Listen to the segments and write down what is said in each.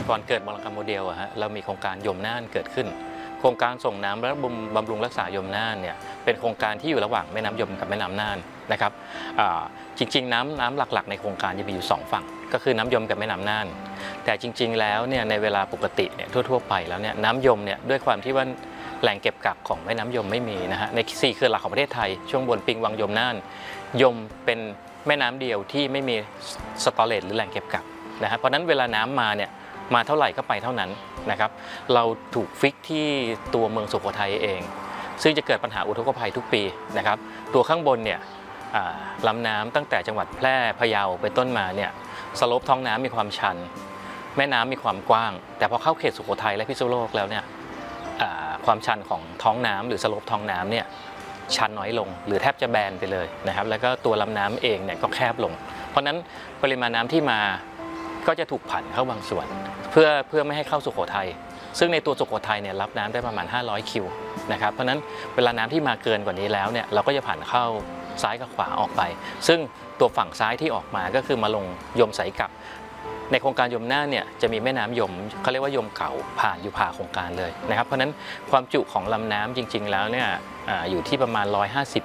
ก่อนเกิดบางระกรรมโมเดลเรามีโครงการยมน่านเกิดขึ้นโครงการส่งน้ำและบำรุงรักษายมน่านเนี่ยเป็นโครงการที่อยู่ระหว่างแม่น้ำยมกับแม่น้ำน่านนะครับจริงๆน้ำหลักๆในโครงการจะมีอยู่2ฝั่งก็คือน้ำยมกับแม่น้ำน่านแต่จริงๆแล้วเนี่ยในเวลาปกติเนี่ยทั่วๆไปแล้วเนี่ยน้ำยมเนี่ยด้วยความที่ว่าแหล่งเก็บกักของแม่น้ำยมไม่มีนะฮะใน4เขื่อนหลักของประเทศไทยช่วงบนปิงวังยมน่านยมเป็นแม่น้ำเดียวที่ไม่มีสตอเรจหรือแหล่งเก็บกักนะฮะเพราะนั้นเวลาน้ำมาเนี่ยมาเท่าไหร่ก็ไปเท่านั้นนะครับเราถูกฟิกที่ตัวเมืองสุโขทัยเองซึ่งจะเกิดปัญหาอุทกภัยทุกปีนะครับตัวข้างบนเนี่ยลำน้ำตั้งแต่จังหวัดแพร่พะเยาไปต้นมาเนี่ยสโลปท้องน้ำมีความชันแม่น้ำมีความกว้างแต่พอเข้าเขตสุโขทัยและพิษณุโลกแล้วเนี่ยความชันของท้องน้ำหรือสโลปท้องน้ำเนี่ยชันน้อยลงหรือแทบจะแบนไปเลยนะครับแล้วก็ตัวลำน้ำเองเนี่ยก็แคบลงเพราะนั้นปริมาณน้ำที่มาก็จะถูกผันเข้าบางส่วนเพื่อไม่ให้เข้าสุโขทัยซึ่งในตัวสุโขทัยเนี่ยรับน้ำได้ประมาณ500คิวนะครับเพราะนั้นเวลาน้ำที่มาเกินกว่านี้แล้วเนี่ยเราก็จะผันเข้าซ้ายกับขวาออกไปซึ่งตัวฝั่งซ้ายที่ออกมาก็คือมาลงยมใสกับในโครงการยมน่านเนี่ยจะมีแม่น้ำยมเขาเรียกว่ายมเก่าผ่านอยู่ผ่าโครงการเลยนะครับเพราะนั้นความจุของลำน้ำจริงๆแล้วเนี่ยอยู่ที่ประมาณ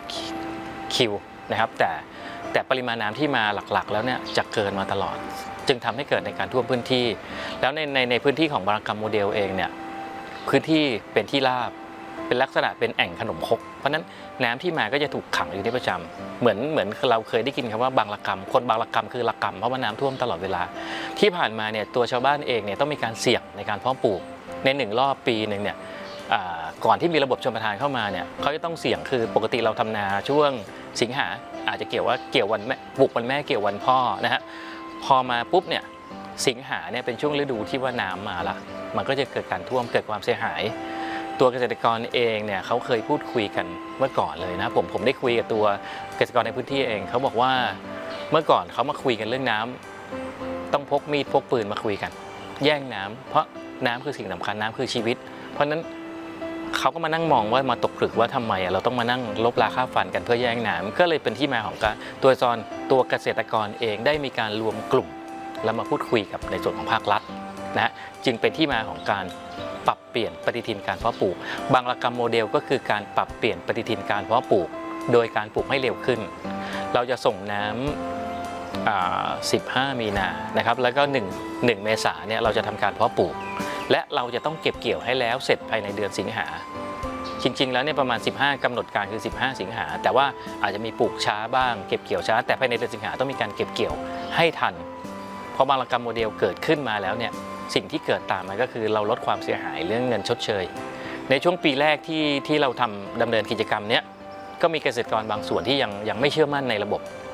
150คิวนะครับแต่ปริมาณน้ำที่มาหลักๆแล้วเนี่ยจะเกินมาตลอดจึงทำให้เกิดในการท่วมพื้นที่แล้วในพื้นที่ของบางระกรรมโมเดลเองเนี่ยพื้นที่เป็นที่ราบเป็นลักษณะเป็นแอ่งขนมครกเพราะนั้นน้ำที่มาก็จะถูกขังอยู่ที่ประจำเหมือนเราเคยได้ยินคำว่าบางระกรรมคนบางระกรรมคือระกรรมเพราะว่าน้ำท่วมตลอดเวลาที่ผ่านมาเนี่ยตัวชาวบ้านเองเนี่ยต้องมีการเสี่ยงในการเพาะปลูกใน1รอบปีหนึ่งเนี่ยก่อนที่มีระบบชลประทานเข้ามาเนี่ยเขาจะต้องเสี่ยงคือปกติเราทำนาช่วงสิงหาอาจจะเกี่ยววันแม่ปลูกวันแม่เกี่ยววันพ่อนะฮะพอมาปุ๊บเนี่ยสิงหาเนี่ยเป็นช่วงฤดูที่ว่าน้ำมาละมันก็จะเกิดการท่วมเกิดความเสียหายตัวเกษตรกรเองเนี่ยเขาเคยพูดคุยกันเมื่อก่อนเลยนะผมได้คุยกับตัวเกษตรกรในพื้นที่เองเขาบอกว่าเมื่อก่อนเขามาคุยกันเรื่องน้ำต้องพกมีดพกปืนมาคุยกันแย่งน้ำเพราะน้ำคือสิ่งสำคัญน้ำคือชีวิตเพราะนั้นเขาก็มานั่งมองว่ามาตกผลึกว่าทำไมเราต้องมานั่งลบราค่าฟันกันเพื่อแย่งน้ำก็เลยเป็นที่มาของการตัวเกษตรกรเองได้มีการรวมกลุ่มแล้วมาพูดคุยกับในส่วนของภาครัฐนะจึงเป็นที่มาของการปรับเปลี่ยนปฏิทินการเพาะปลูกบางระกรรมโมเดลก็คือการปรับเปลี่ยนปฏิทินการเพาะปลูกโดยการปลูกให้เร็วขึ้นเราจะส่งน้ำ15 มีนานะครับแล้วก็1 เมษายนเนี่ยเราจะทำการเพาะปลูกและเราจะต้องเก็บเกี่ยวให้แล้วเสร็จภายในเดือนสิงหาจริงๆแล้วเนี่ยประมาณ15กำหนดการคือ15 สิงหาแต่ว่าอาจจะมีปลูกช้าบ้างเก็บเกี่ยวช้าแต่ภายในเดือนสิงหาต้องมีการเก็บเกี่ยวให้ทันเพราะบางระกรรมโมเดลเกิดขึ้นมาแล้วเนี่ยสิ่งที่เกิดตามมาก็คือเราลดความเสียหายเรื่องเงินชดเชยในช่วงปีแรกที่เราดำเนินกิจกรรมเนี้ยก็มีเกษตรกรบางส่วนที่ยังไม่เชื่อมั่นในระบบ